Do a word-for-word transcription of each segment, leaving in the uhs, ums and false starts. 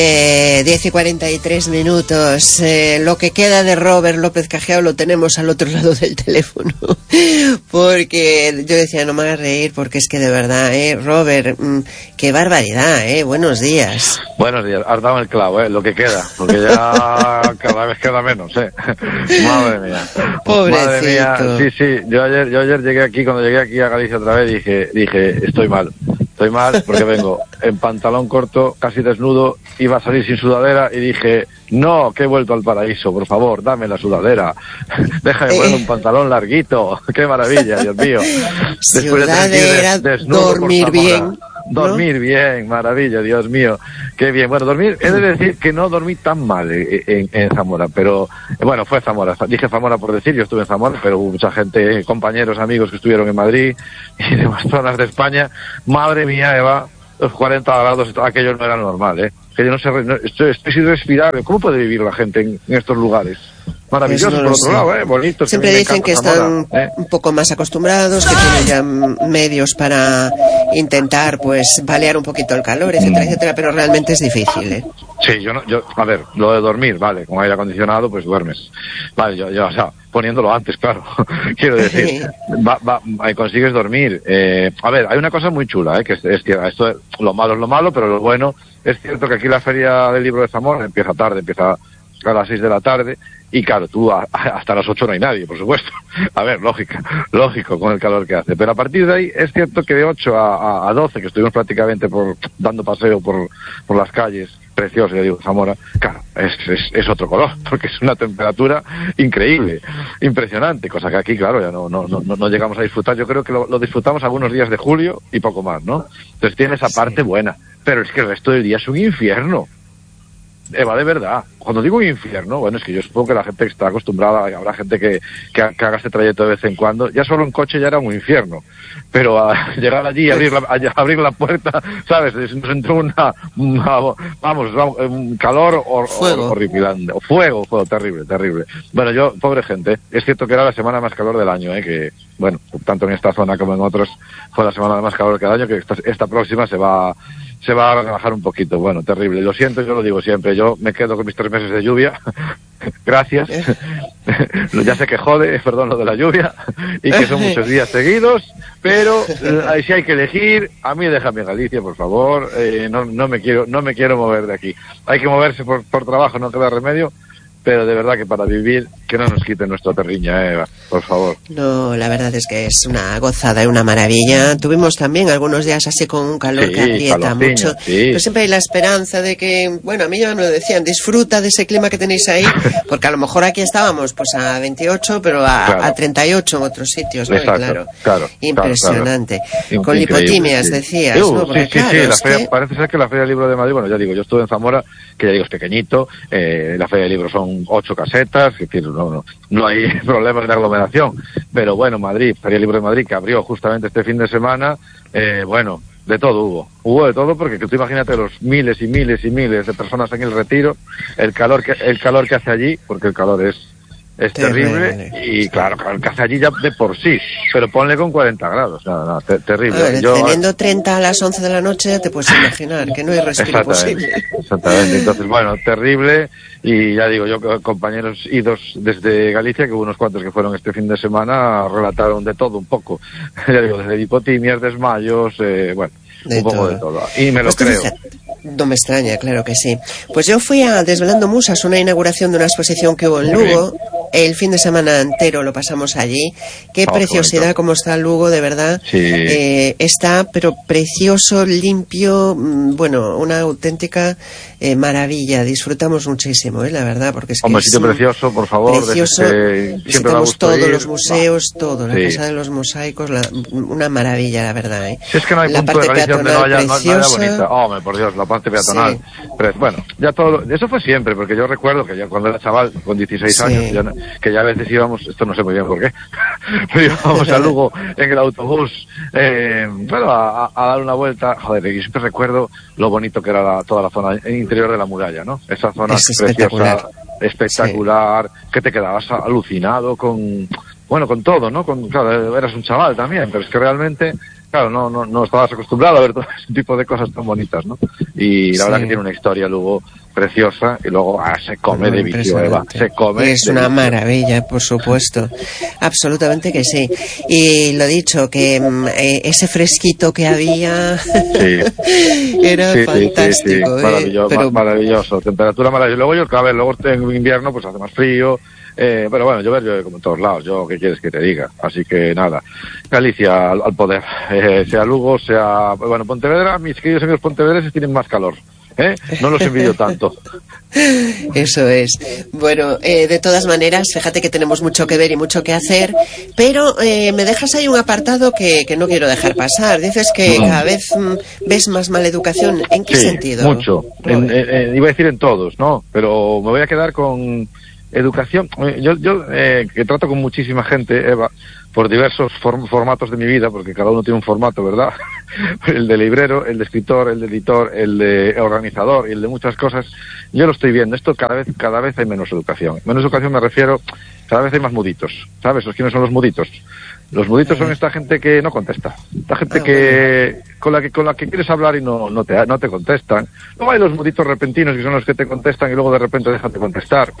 Eh, diez y cuarenta y tres minutos. Eh, lo que queda de Robert López Cajiao lo tenemos al otro lado del teléfono. Porque yo decía, no me hagas reír, porque es que de verdad, eh, Robert, mmm, qué barbaridad, eh. Buenos días. Buenos días, has dado el clavo, eh, lo que queda, porque ya cada vez queda menos, eh. Madre mía. Pobrecito. Madre mía, sí, sí. Yo ayer, yo ayer llegué aquí, cuando llegué aquí a Galicia otra vez, dije, dije, estoy mal. Estoy mal porque vengo en pantalón corto, casi desnudo, iba a salir sin sudadera y dije, no, que he vuelto al paraíso, por favor, dame la sudadera. Déjame poner un pantalón larguito. Qué maravilla, Dios mío. Después sudadera, de desnudo, dormir bien. Dormir, ¿no? Bien, maravilla, Dios mío, qué bien. Bueno, dormir, he de decir que no dormí tan mal en, en, en Zamora, pero bueno, fue Zamora, dije Zamora por decir, yo estuve en Zamora, pero hubo mucha gente, compañeros, amigos que estuvieron en Madrid y demás zonas de España. Madre mía, Eva, los cuarenta grados, aquello no era normal, ¿eh? Que yo no sé, no, estoy, estoy sin respirar. ¿Cómo puede vivir la gente en, en estos lugares? Maravilloso, no por otro sé. lado, ¿eh? Bonito. Siempre que dicen que están ¿eh? un poco más acostumbrados, que tienen ya medios para intentar, pues, balear un poquito el calor, etcétera, mm. etcétera, pero realmente es difícil, ¿eh? Sí, yo no, yo, a ver, lo de dormir, vale, con aire acondicionado, pues duermes. Vale, yo, yo, o sea, poniéndolo antes, claro, quiero decir, va, va, consigues dormir. Eh, a ver, hay una cosa muy chula, ¿eh? Que es, es que esto, lo malo es lo malo, pero lo bueno, es cierto que aquí la Feria del Libro de Zamora empieza tarde, empieza a las seis de la tarde, y claro, tú a, hasta las ocho no hay nadie, por supuesto. A ver, lógica, lógico con el calor que hace. Pero a partir de ahí es cierto que de ocho a, a, a doce, que estuvimos prácticamente por dando paseo por, por las calles, precioso, ya digo, Zamora, claro, es, es, es otro color, porque es una temperatura increíble, impresionante, cosa que aquí, claro, ya no, no, no, no llegamos a disfrutar. Yo creo que lo, lo disfrutamos algunos días de julio y poco más, ¿no? Entonces tiene esa parte buena, pero es que el resto del día es un infierno. Eva, de verdad, cuando digo infierno, bueno, es que yo supongo que la gente que está acostumbrada, habrá gente que, que, que haga este trayecto de vez en cuando, ya solo en coche ya era un infierno, pero a llegar allí y abrir la, a abrir la puerta, ¿sabes? Nos entró una, una vamos, un calor hor, fuego. Hor, horripilante, fuego, fuego, terrible, terrible. Bueno, yo, pobre gente, es cierto que era la semana más calor del año, ¿eh? Que, bueno, tanto en esta zona como en otros, fue la semana más calor del año, que esta, esta próxima se va... se va a relajar un poquito. Bueno, terrible. Lo siento, yo lo digo siempre. Yo me quedo con mis tres meses de lluvia. Gracias. Ya sé que jode, perdón, lo de la lluvia, y que son muchos días seguidos, pero eh, si hay que elegir, a mí déjame Galicia, por favor. Eh, no, no me quiero, no me quiero mover de aquí. Hay que moverse por, por trabajo, no queda remedio. Pero de verdad que para vivir, que no nos quiten nuestra terriña, Eva, por favor. No, la verdad es que es una gozada y una maravilla. Tuvimos también algunos días así con un calor sí, que aprieta mucho. Sí. Pero siempre hay la esperanza de que, bueno, a mí ya me lo decían, disfruta de ese clima que tenéis ahí, porque a lo mejor aquí estábamos pues a veintiocho, pero a, claro. a treinta y ocho en otros sitios, ¿no? Exacto, claro, claro, impresionante. Claro. Con lipotimias, sí. decías, uh, ¿no? Porque, sí, sí, claro, sí, la es feria, que... parece ser que la Feria del Libro de Madrid, bueno, ya digo, yo estuve en Zamora, que ya digo, es pequeñito, eh, la Feria del Libro son ocho casetas, es decir, no, no, no hay problemas de aglomeración, pero bueno, Madrid, Feria del Libro de Madrid, que abrió justamente este fin de semana, eh, bueno, de todo hubo, hubo de todo, porque tú imagínate los miles y miles y miles de personas en el Retiro, el calor que, el calor que hace allí, porque el calor es Es terrible, terrible y claro, claro, el que hace allí ya de por sí, pero ponle con cuarenta grados, nada, nada, ter terrible. Ver, Yo, teniendo treinta a las once de la noche ya te puedes imaginar que no hay respiro posible. Exactamente, entonces bueno, terrible, y ya digo, yo compañeros idos desde Galicia, que hubo unos cuantos que fueron este fin de semana, relataron de todo un poco, ya digo, desde hipotimias, desmayos, eh, bueno, de un poco todo. de todo, y me lo pues creo. No me extraña, claro que sí. Pues yo fui a Desvelando Musas, una inauguración de una exposición que hubo en Lugo. El fin de semana entero lo pasamos allí. Qué oh, preciosidad, cómo está Lugo, de verdad. Sí. Eh, está, pero precioso, limpio, bueno, una auténtica eh, maravilla. Disfrutamos muchísimo, eh, la verdad, porque es que Hombre, es sitio precioso, por favor. Precioso. Visitamos todos ir. los museos, todo, la sí. Casa de los Mosaicos, la, una maravilla, la verdad. Eh. Si es que no hay la punto parte de Galicia donde no haya, no haya bonita. Oh, me por Dios, la parte peatonal. Sí. Pero bueno, ya todo, eso fue siempre, porque yo recuerdo que ya cuando era chaval, con dieciséis sí. años, ya, que ya a veces íbamos, esto no sé muy bien por qué, pero íbamos a Lugo en el autobús, eh, bueno, a, a dar una vuelta. Joder, yo siempre recuerdo lo bonito que era la, toda la zona interior de la muralla, ¿no? Esa zona es preciosa, espectacular, espectacular sí. que te quedabas alucinado con, bueno, con todo, ¿no? Con, claro, eras un chaval también, pero es que realmente claro, no, no, no estabas acostumbrado a ver todo ese tipo de cosas tan bonitas, ¿no? Y la sí. verdad que tiene una historia luego preciosa y luego ah, se come de vicio, Eva, se come. Es una vicio. maravilla, por supuesto, absolutamente que sí. Y lo dicho, que eh, ese fresquito que había sí. era sí, fantástico. Sí, sí, sí. ¿eh? Maravilloso, Pero... maravilloso, temperatura maravillosa. Luego yo, a ver, luego en invierno pues hace más frío. Eh, pero bueno, llover llueve como en todos lados, yo qué quieres que te diga, así que nada, Galicia al, al poder, eh, sea Lugo, sea, bueno, Pontevedra, mis queridos amigos pontevedreses tienen más calor, ¿eh? No los envidio tanto. Eso es. Bueno, eh, de todas maneras, fíjate que tenemos mucho que ver y mucho que hacer, pero eh, me dejas ahí un apartado que, que no quiero dejar pasar. Dices que mm. cada vez mm, ves más maleducación. ¿En qué sí, sentido? Mucho. En, en, iba a decir en todos, ¿no? Pero me voy a quedar con educación. Yo, yo eh, que trato con muchísima gente, Eva, por diversos form formatos de mi vida, porque cada uno tiene un formato, ¿verdad? El de librero, el de escritor, el de editor, el de organizador y el de muchas cosas. Yo lo estoy viendo. Esto cada vez, cada vez hay menos educación. Menos educación me refiero, cada vez hay más muditos. ¿Sabes? ¿Quiénes son los muditos? Los muditos son esta gente que no contesta. Esta gente que, con la que, con la que quieres hablar y no, no te, no te contestan. Luego hay los muditos repentinos que son los que te contestan y luego de repente dejan de contestar.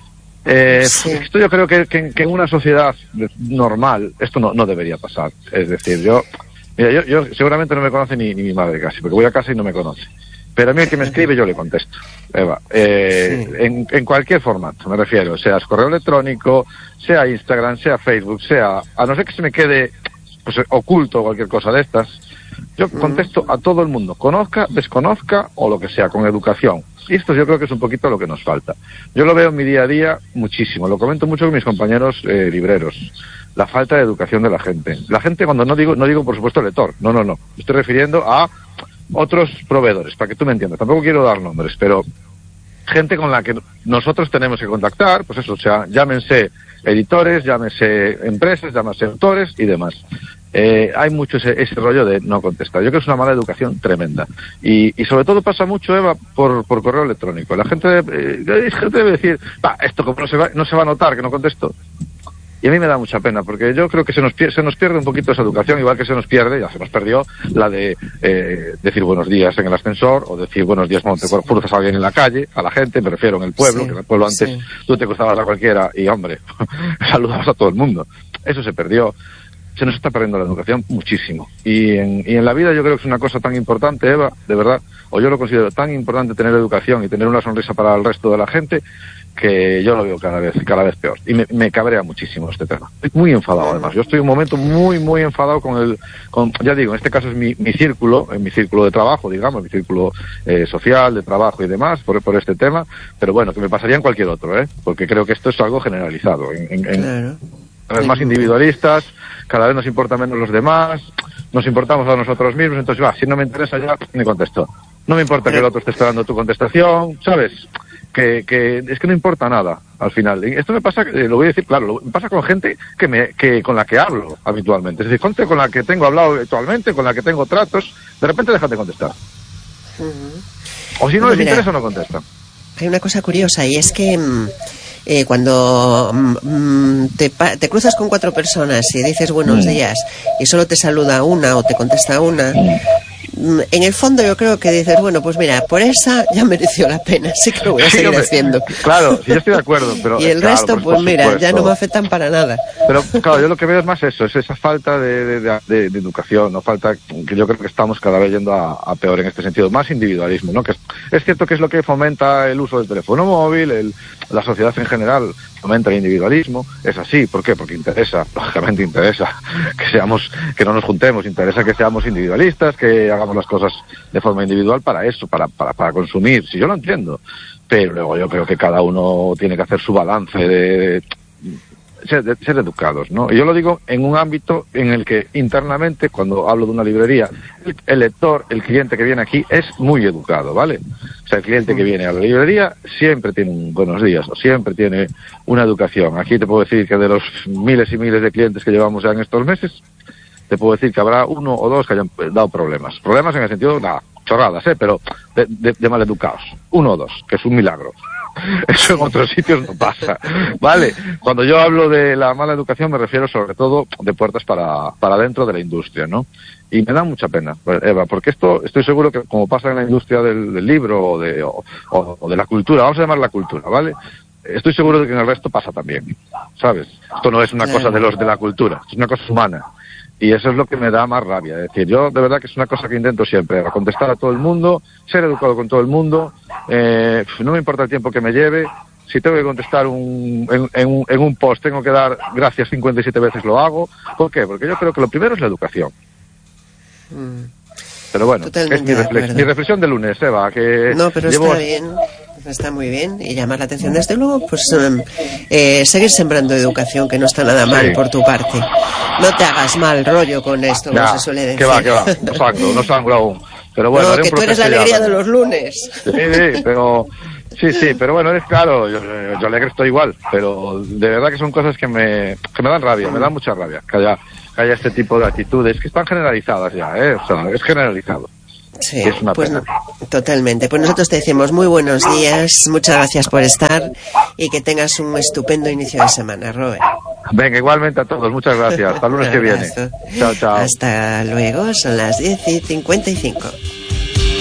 Eh, sí. Esto yo creo que, que, que en una sociedad normal esto no, no debería pasar. Es decir, yo, mira, yo, yo seguramente no me conoce ni, ni mi madre casi, porque voy a casa y no me conoce. Pero a mí el que me escribe yo le contesto, Eva, eh, sí. en, en cualquier formato, me refiero, sea correo electrónico, sea Instagram, sea Facebook, sea, a no ser que se me quede pues oculto o cualquier cosa de estas, yo contesto a todo el mundo, conozca, desconozca o lo que sea, con educación. Y esto yo creo que es un poquito lo que nos falta. Yo lo veo en mi día a día muchísimo, lo comento mucho con mis compañeros eh, libreros. La falta de educación de la gente. La gente, cuando no digo, no digo por supuesto lector, no, no, no. Me estoy refiriendo a otros proveedores, para que tú me entiendas. Tampoco quiero dar nombres, pero gente con la que nosotros tenemos que contactar, pues eso, o sea, llámense editores, llámense empresas, llámense autores y demás. Eh, hay mucho ese, ese rollo de no contestar. Yo creo que es una mala educación tremenda. Y, y sobre todo pasa mucho, Eva, por, por correo electrónico. La gente, eh, gente debe decir, va, esto como no se va, no se va a notar que no contesto. Y a mí me da mucha pena, porque yo creo que se nos, se nos pierde un poquito esa educación, igual que se nos pierde, ya se nos perdió, la de eh, decir buenos días en el ascensor, o decir buenos días cuando te cruzas a alguien en la calle, a la gente, me refiero en el pueblo, sí, que en el pueblo antes sí. Tú te cruzabas a cualquiera y, hombre, saludabas a todo el mundo. Eso se perdió. Se nos está perdiendo la educación muchísimo. Y en, y en la vida yo creo que es una cosa tan importante, Eva, de verdad, o yo lo considero tan importante tener educación y tener una sonrisa para el resto de la gente, que yo lo veo cada vez cada vez peor. Y me, me cabrea muchísimo este tema. Estoy muy enfadado, además. Yo estoy en un momento muy, muy enfadado con el... con ya digo, en este caso es mi, mi círculo, en mi círculo de trabajo, digamos, mi círculo eh, social, de trabajo y demás, por, por este tema. Pero bueno, que me pasaría en cualquier otro, ¿eh? Porque creo que esto es algo generalizado. En, en, en, claro. Cada vez más individualistas, cada vez nos importa menos los demás, nos importamos a nosotros mismos, entonces va, si no me interesa ya, ni contesto. No me importa que el otro esté esperando tu contestación, ¿sabes? Que, que es que no importa nada al final. Y esto me pasa, eh, lo voy a decir claro, lo, me pasa con gente que me, que con la que hablo habitualmente. Es decir, gente con la que tengo hablado habitualmente, con la que tengo tratos, de repente dejan de contestar. Uh-huh. O si no bueno, les mira, interesa, no contestan. Hay una cosa curiosa y es que... Eh, cuando mm, te, te cruzas con cuatro personas y dices buenos días y solo te saluda una o te contesta una, en el fondo yo creo que dices, bueno, pues mira, por esa ya mereció la pena, sí que lo voy a seguir sí, haciendo. Claro, sí, yo estoy de acuerdo. Pero, y el claro, resto, por, pues por mira, supuesto. ya no me afectan para nada. Pero claro, yo lo que veo es más eso, es esa falta de, de, de, de educación, no falta, que yo creo que estamos cada vez yendo a, a peor en este sentido, más individualismo, ¿no? Que es, es cierto que es lo que fomenta el uso del teléfono móvil, el, la sociedad en general fomenta el individualismo, es así, ¿por qué? Porque interesa, lógicamente interesa que seamos, que no nos juntemos, interesa que seamos individualistas, que hagamos las cosas de forma individual para eso, para, para, para consumir, si yo lo entiendo, pero luego yo creo que cada uno tiene que hacer su balance de, de, ser, de ser educados, ¿no? Y yo lo digo en un ámbito en el que internamente, cuando hablo de una librería, el, el lector, el cliente que viene aquí es muy educado, ¿vale? O sea, el cliente que viene a la librería siempre tiene un buenos días, o siempre tiene una educación. Aquí te puedo decir que de los miles y miles de clientes que llevamos ya en estos meses, te puedo decir que habrá uno o dos que hayan dado problemas. Problemas en el sentido, nada, chorradas, ¿eh? Pero de, de, de maleducados. Uno o dos, que es un milagro. Eso en otros sitios no pasa, ¿vale? Cuando yo hablo de la mala educación me refiero sobre todo de puertas para, para dentro de la industria, ¿no? Y me da mucha pena, Eva, porque esto estoy seguro que como pasa en la industria del, del libro o de, o, o de la cultura, vamos a llamar la cultura, ¿vale? Estoy seguro de que en el resto pasa también, ¿sabes? Esto no es una cosa de los de la cultura, es una cosa humana. Y eso es lo que me da más rabia. Es decir, yo de verdad que es una cosa que intento siempre, contestar a todo el mundo, ser educado con todo el mundo, eh, no me importa el tiempo que me lleve. Si tengo que contestar un, en, en, un, en un post, tengo que dar gracias cincuenta y siete veces, lo hago. ¿Por qué? Porque yo creo que lo primero es la educación. Mm. Pero bueno, Totalmente es mi, reflex, mi reflexión de lunes, Eva, que no, pero llevo... está bien. Está muy bien y llamar la atención desde luego, pues eh, seguir sembrando educación, que no está nada mal sí. por tu parte. No te hagas mal rollo con esto, ya, como se suele decir. Que va, que va, no sangro, no sangro aún. Pero bueno, no, que tú eres la alegría de los lunes. Sí, sí, pero sí, sí, pero bueno, es claro, yo, yo alegre estoy igual, pero de verdad que son cosas que me, que me dan rabia, me dan mucha rabia, que haya, que haya este tipo de actitudes que están generalizadas ya, ¿eh? O sea, es generalizado. Sí, es una pues no, totalmente. Pues nosotros te decimos muy buenos días, muchas gracias por estar y que tengas un estupendo inicio de semana, Robert. Venga, igualmente a todos, muchas gracias. Hasta el lunes que viene. Chao, chao. Hasta luego, son las diez y cincuenta y cinco.